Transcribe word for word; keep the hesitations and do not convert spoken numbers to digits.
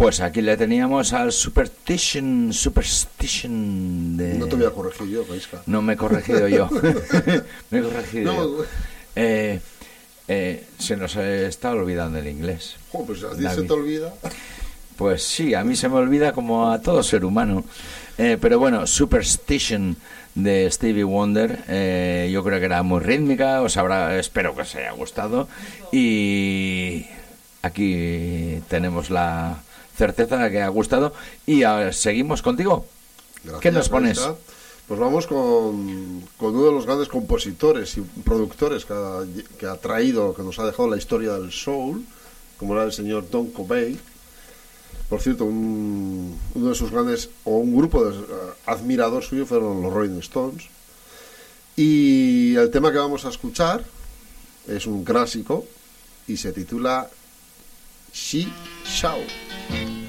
Pues aquí le teníamos al Superstition, Superstition de... No te voy a corregir yo, Gaisca. No me he corregido yo. me he corregido No, yo. Eh, eh, se nos está olvidando el inglés. Oh, pues a ti David. se te olvida. Pues sí, a mí se me olvida como a todo ser humano. Eh, pero bueno, Superstition de Stevie Wonder, eh, yo creo que era muy rítmica, os habrá, espero que os haya gustado. Y aquí tenemos la certeza de que ha gustado. Y ahora seguimos contigo. Gracias, ¿Qué nos pones? Gaisca. Pues vamos con, con uno de los grandes compositores y productores que ha, que ha traído, que nos ha dejado la historia del soul, como era el señor Don Cobain. Por cierto, un, uno de sus grandes, o un grupo de uh, admiradores suyos fueron los Rolling Stones. Y el tema que vamos a escuchar es un clásico y se titula She Shout.